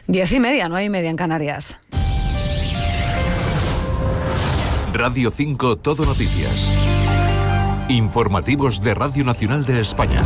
10:30, 9:30 en Canarias. Radio 5 Todo Noticias. Informativos de Radio Nacional de España.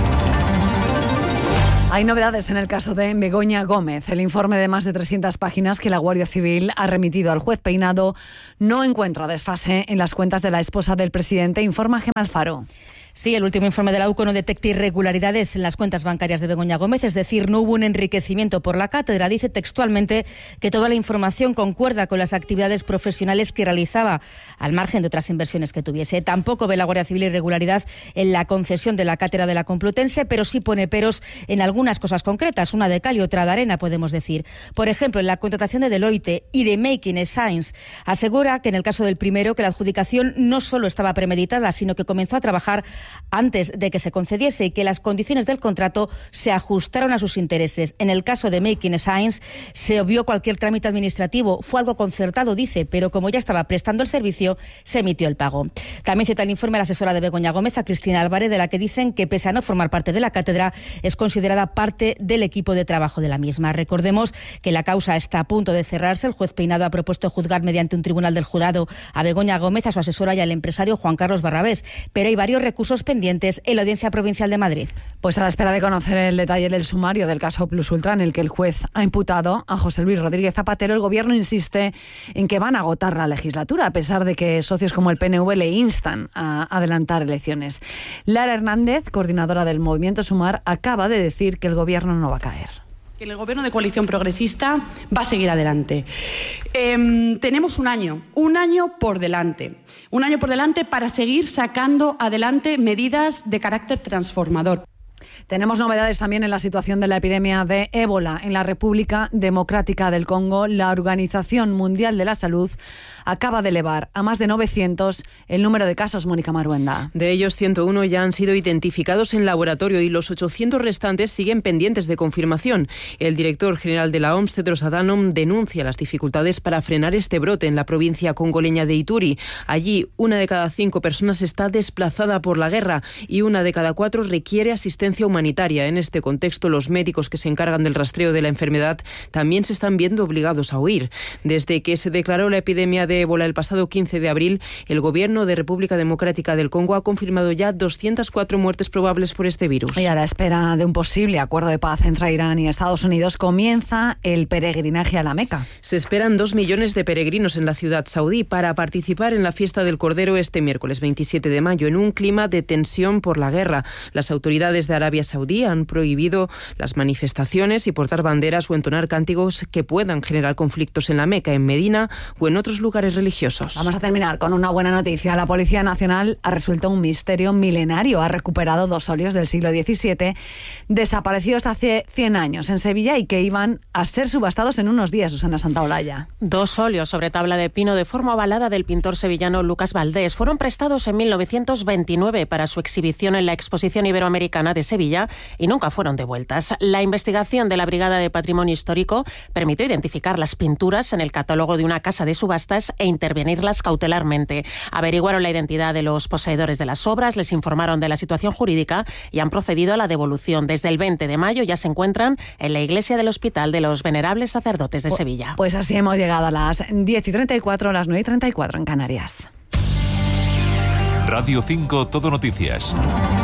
Hay novedades en el caso de Begoña Gómez. El informe de más de 300 páginas que la Guardia Civil ha remitido al juez Peinado no encuentra desfase en las cuentas de la esposa del presidente, informa Gemma Alfaro. Sí, el último informe de la UCO no detecta irregularidades en las cuentas bancarias de Begoña Gómez, es decir, no hubo un enriquecimiento por la cátedra. Dice textualmente que toda la información concuerda con las actividades profesionales que realizaba, al margen de otras inversiones que tuviese. Tampoco ve la Guardia Civil irregularidad en la concesión de la cátedra de la Complutense, pero sí pone peros en algunas cosas concretas, una de cal y otra de arena, podemos decir. Por ejemplo, en la contratación de Deloitte y de Making Science, asegura que en el caso del primero, que la adjudicación no solo estaba premeditada, sino que comenzó a trabajar antes de que se concediese y que las condiciones del contrato se ajustaron a sus intereses. En el caso de Making Science se obvió cualquier trámite administrativo, fue algo concertado, dice, pero como ya estaba prestando el servicio, se emitió el pago. También cita el informe la asesora de Begoña Gómez, a Cristina Álvarez, de la que dicen que pese a no formar parte de la cátedra, es considerada parte del equipo de trabajo de la misma. Recordemos que la causa está a punto de cerrarse. El juez Peinado ha propuesto juzgar mediante un tribunal del jurado a Begoña Gómez, a su asesora y al empresario Juan Carlos Barrabés, pero hay varios recursos pendientes en la Audiencia Provincial de Madrid. Pues a la espera de conocer el detalle del sumario del caso Plus Ultra, en el que el juez ha imputado a José Luis Rodríguez Zapatero, el Gobierno insiste en que van a agotar la legislatura, a pesar de que socios como el PNV le instan a adelantar elecciones. Lara Hernández, coordinadora del Movimiento Sumar, acaba de decir que el Gobierno no va a caer. Que el Gobierno de coalición progresista va a seguir adelante. Tenemos un año por delante. Un año por delante para seguir sacando adelante medidas de carácter transformador. Tenemos novedades también en la situación de la epidemia de ébola en la República Democrática del Congo. La Organización Mundial de la Salud acaba de elevar a más de 900 el número de casos. Mónica Maruenda. De ellos, 101 ya han sido identificados en laboratorio y los 800 restantes siguen pendientes de confirmación. El director general de la OMS, Tedros Adhanom, denuncia las dificultades para frenar este brote en la provincia congoleña de Ituri. Allí, 1 de cada 5 personas está desplazada por la guerra y 1 de cada 4 requiere asistencia humanitaria. En este contexto, los médicos que se encargan del rastreo de la enfermedad también se están viendo obligados a huir. Desde que se declaró la epidemia de ébola el pasado 15 de abril, el Gobierno de República Democrática del Congo ha confirmado ya 204 muertes probables por este virus. Y a la espera de un posible acuerdo de paz entre Irán y Estados Unidos, comienza el peregrinaje a la Meca. Se esperan 2 millones de peregrinos en la ciudad saudí para participar en la fiesta del Cordero este miércoles 27 de mayo, en un clima de tensión por la guerra. Las autoridades de Arabia Saudí han prohibido las manifestaciones y portar banderas o entonar cánticos que puedan generar conflictos en la Meca, en Medina o en otros lugares religiosos. Vamos a terminar con una buena noticia. La Policía Nacional ha resuelto un misterio milenario. Ha recuperado 2 óleos del siglo XVII desaparecidos hace 100 años en Sevilla y que iban a ser subastados en unos días. Susana Santaolalla. 2 óleos sobre tabla de pino de forma ovalada del pintor sevillano Lucas Valdés fueron prestados en 1929 para su exhibición en la Exposición Iberoamericana de Sevilla y nunca fueron devueltas. La investigación de la Brigada de Patrimonio Histórico permitió identificar las pinturas en el catálogo de una casa de subastas e intervenirlas cautelarmente. Averiguaron la identidad de los poseedores de las obras, les informaron de la situación jurídica y han procedido a la devolución. Desde el 20 de mayo ya se encuentran en la iglesia del Hospital de los Venerables Sacerdotes de Sevilla. Pues así hemos llegado a las 10:34, a las 9:34 en Canarias. Radio 5 Todo Noticias.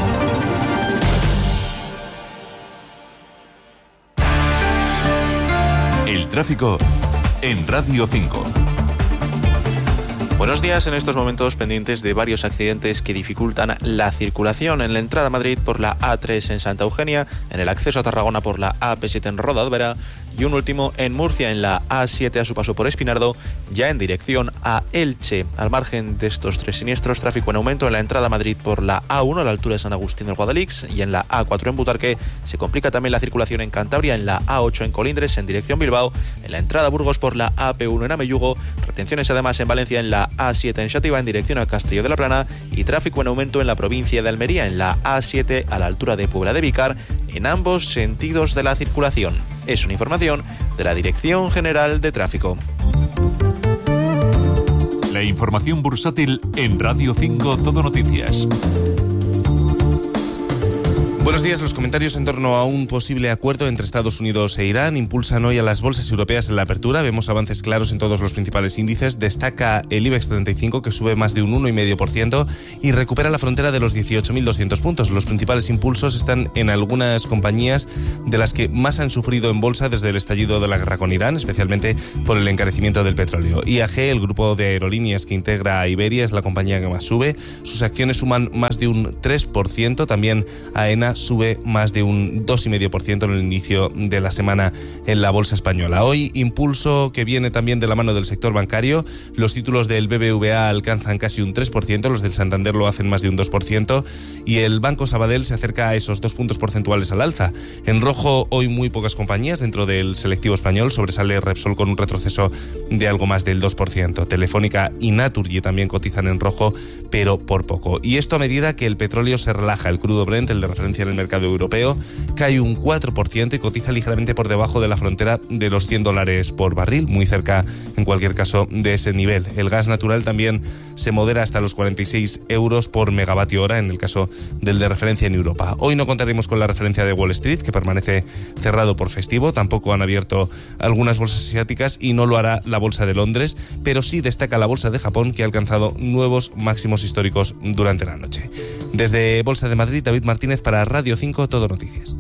El tráfico en Radio 5. Buenos días, en estos momentos pendientes de varios accidentes que dificultan la circulación en la entrada a Madrid por la A3 en Santa Eugenia, en el acceso a Tarragona por la AP7 en Roda y un último en Murcia en la A7 a su paso por Espinardo, ya en dirección a Elche. Al margen de estos 3 siniestros, tráfico en aumento en la entrada a Madrid por la A1 a la altura de San Agustín del Guadalix y en la A4 en Butarque. Se complica también la circulación en Cantabria en la A8 en Colindres en dirección Bilbao, en la entrada a Burgos por la AP1 en Ameyugo, retenciones además en Valencia en la A7 en Xàtiva en dirección a Castelló de la Plana y tráfico en aumento en la provincia de Almería en la A7 a la altura de Puebla de Vicar en ambos sentidos de la circulación. Es una información de la Dirección General de Tráfico. La información bursátil en Radio 5 Todo Noticias. Buenos días. Los comentarios en torno a un posible acuerdo entre Estados Unidos e Irán impulsan hoy a las bolsas europeas en la apertura. Vemos avances claros en todos los principales índices. Destaca el IBEX 35, que sube más de un 1,5% y recupera la frontera de los 18.200 puntos. Los principales impulsos están en algunas compañías de las que más han sufrido en bolsa desde el estallido de la guerra con Irán, especialmente por el encarecimiento del petróleo. IAG, el grupo de aerolíneas que integra a Iberia, es la compañía que más sube. Sus acciones suman más de un 3%. También AENA sube más de un 2,5% en el inicio de la semana en la bolsa española. Hoy, impulso que viene también de la mano del sector bancario. Los títulos del BBVA alcanzan casi un 3%, los del Santander lo hacen más de un 2%, y el Banco Sabadell se acerca a esos 2 puntos porcentuales al alza. En rojo, hoy muy pocas compañías dentro del selectivo español. Sobresale Repsol con un retroceso de algo más del 2%. Telefónica y Naturgy también cotizan en rojo, pero por poco. Y esto a medida que el petróleo se relaja. El crudo Brent, el de referencia en el mercado europeo, cae un 4% y cotiza ligeramente por debajo de la frontera de los $100 por barril, muy cerca en cualquier caso de ese nivel. El gas natural también se modera hasta los 46 euros por megavatio hora en el caso del de referencia en Europa. Hoy no contaremos con la referencia de Wall Street, que permanece cerrado por festivo. Tampoco han abierto algunas bolsas asiáticas y no lo hará la bolsa de Londres, pero sí destaca la bolsa de Japón, que ha alcanzado nuevos máximos históricos durante la noche. Desde Bolsa de Madrid, David Martínez para Radio 5 Todo Noticias.